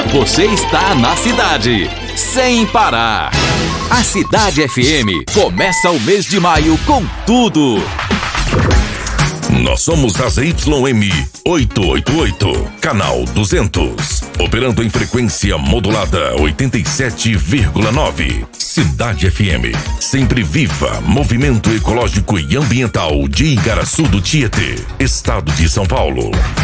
Você está na cidade, sem parar. A Cidade FM começa o mês de maio com tudo. Nós somos a ZYM 888, canal 200, operando em frequência modulada 87,9. Cidade FM, sempre viva, movimento ecológico e ambiental de Igaraçu do Tietê, estado de São Paulo.